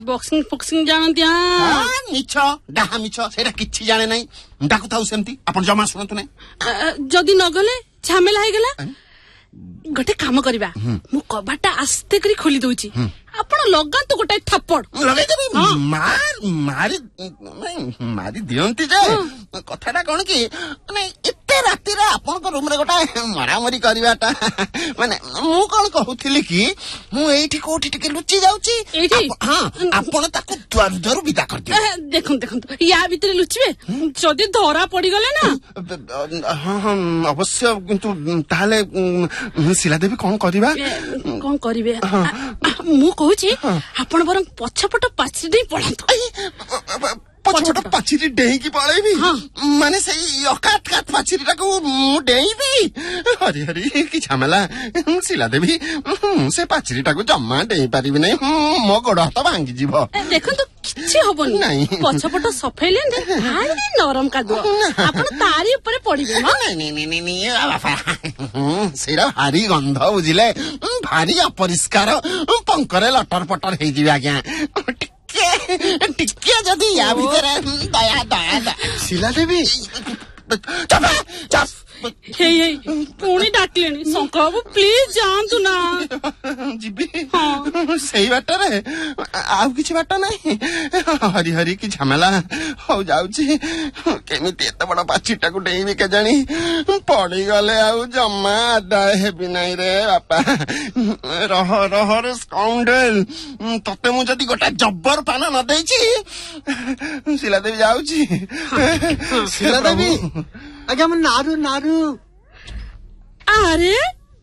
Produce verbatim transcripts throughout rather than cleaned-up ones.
Boxing फॉक्सिंग जानती हां मिछ डाहा मिछ सेटा किछि जाने नै डाकु थाउ सेमती आपण जमा सुनतु नै जदी न गले झमेला हे गेला गोटे काम करबा मु कबाटा आस्ते करी खोली दोची आपण लगान तो गोटे थप्पड़ लगाई देबी मार मारी मारी दियंती जे कथाटा कोन की माने एते राती रे आपण को रूम रे गोटा मरामरी करबाटा माने मु कोन कहउथिली की मु एठी कोठी टिके लुचि जाउची हां आपण ताको द्वार द्वार विदा कर दियो देखन देखन या भीतर लुचिबे जदी धरा पड़ी गले ना हां हां अवश्य किंतु ताले शिला देवी कोन करबा कोन करिवे मु कहूची आपण बरं पछपट पाछी दे पळांतो पछपट पाछी डेही की पळेबी माने सही औकात कात पाछी टाको मु डेईबी हरि हरि की झमेला शिला देवी से पाछी टाको जम्मा डेई पारिबी नै मो गोड़ हाथ भांगी जीवो देखन तो किछि होबनी नहीं पछपट सफेले दे भारी नरम कादो आपण तारी ऊपर पड़िबे नहीं नहीं नहीं नहीं बाबा सेरा भारी गंध बुझिले भारी अपरिष्कार पंकरे लटर पटर हे जीवा आज्ञा टिके टिके जदी या भीतर दया दया शिला देवी चप चप हे हे पुणी डाकलेनी संकब प्लीज जानतु ना जीबी सही बात रे आउ किछि बात नाही हरि हरि की झमेला हो जाउची केमिति एत बड़ पाछीटा को डेइबे के जानी पड़ी गले आउ जम्मा आडा हेबी नाही रे बापा रह रह रे स्काउंडल तते मु जदी गोटा जब्बर पाना न देइची शिला देवी जाउची शिला देवी आगे हम नारू नारू अरे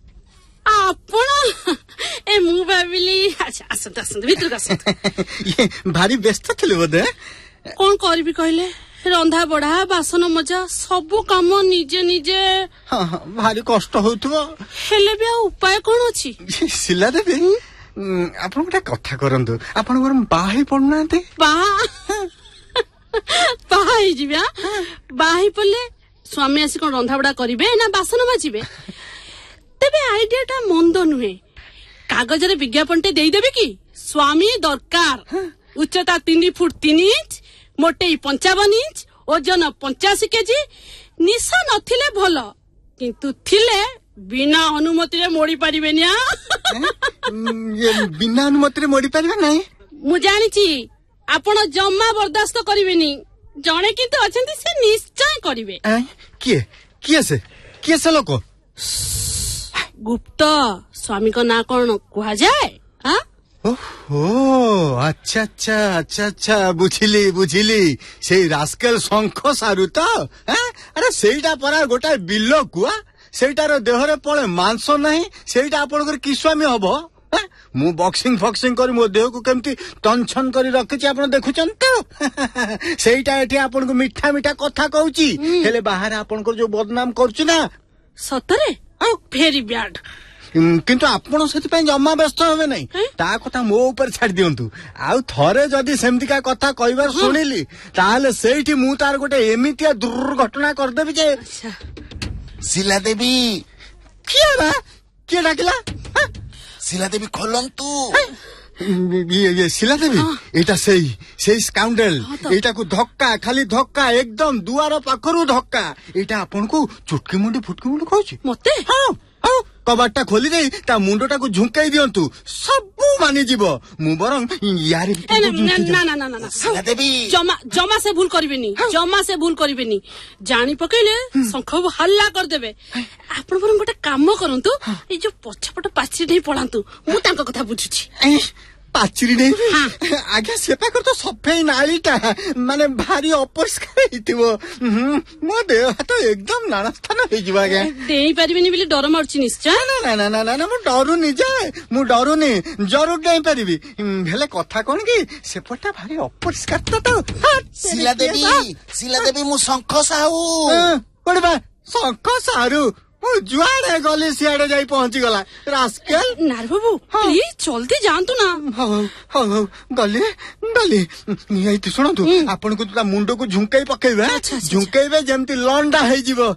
आपण ए मु भाबिली अच्छा आसत आसत भीतर आसत ये भारी व्यस्त थिले बोधे कोन करबी कहले रंधा बड़ा बासन मजा सब काम निजे निजे हां हां भारी कष्ट होतबो हेले बे उपाय कोन अछि शिला देवी आपण गोटा कथा करंतु आपण घर बाही पड़नाते बा बाही जिबा बाही पले स्वामी आसी कोन रंधा बड़ा करिवे ना बासन माजिबे तेबे आइडियाटा मंद नुहे कागज रे विज्ञापनटे देई देबे की स्वामी दरकार उच्चता तीन फुट तीन इंच मोटे पंचावन इंच ओजन पचासी केजी निशा नथिले भलो किंतु थिले बिना अनुमति रे मोड़ी पारिबे निया ये बिना अनुमति रे मोड़ी पारिबे नाही मु जानि छी आपण जम्मा बर्दाश्त करिवेनी जणे किंतु अछंती से निश्चय करिवे किए किए से किए से लोक गुप्त स्वामी को ना कौन कुहा जाए हां ओहो अच्छा अच्छा अच्छा अच्छा बुझिली बुझिली से रास्केल शंख सारू तो अरे सेटा परा गोटा बिल्लो कुआ सेटार देहरे पळे मांस नाही सेटा आपनकर की स्वामी हबो मु बॉक्सिंग फॉक्सिंग कर मो देह को केमती टंचन करी रखिछि आपण देखुछन तो सेटा एठी आपण को मिठा मिठा कथा कहूची हेले बाहर आपण को जो बदनाम करछु ना सतरे भेरी बैड किंतु आपण सेति पे जम्मा व्यस्त होबे नै ता कथा मो ऊपर छाड़ दियंतु आउ थरे जदी सेमती का कथा कहबार सुनिली ताले सेठी मु तार गोटे एमितिया दुर्घटना कर देबी जे शिला देवी किया बा के डाकला शिला देवी खोलंतु ये ये शिला देवी एटा सही सही स्काउंडल एटा को धक्का खाली धक्का एकदम दुआर पाखरु धक्का एटा आपन को चुटकी मुंडी फुटकी मुंडी कहूची मते हां हां कबाटा खोली दे ता मुंडोटा को झुंकाई दियंतु सब मानि जीवो मु बरं यारी ना ना ना ना ना शिला देवी जमा जमा से भूल करिवेनी जमा से भूल करिवेनी जानी पकेले शंख हल्ला कर देबे आपण बरं गोटे काम करंतु ए जो पछपट पाछी नै पळांतु मु तांको कथा बुझुची पाचरी नहीं आगे सेपा कर तो सफेई नालीटा माने भारी अपरिष्कार हितिबो मो देह तो एकदम नानास्थान हे जिबा गे देई परिबिनी बिले डर मारछि निश्चय ना ना ना ना ना मु डरू नि जाय मु डरू नि जरूर देई परिबी भेले कथा कोन की सेपटा भारी अपरिष्कार तो तो शिला देवी शिला देवी मु शंख साहू कोडबा शंख सारू जुआड़े गली सियाड़े जाई पहुंची गला रास्केल। नार बाबू प्लीज जल्दी जातु ना। हौ हौ हौ गली गली एइति सुनतु आपन को ता मुंडो को झुंकाई पकेइबे झुंकाइबे जेमति लंडा हेइ जीवो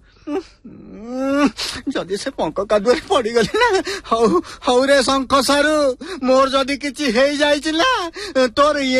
जदि से पंक कादुरे पड़ी गली ना हौ हौ रे शंख सारू मोर जदि किछि हेइ जाइचिला तोर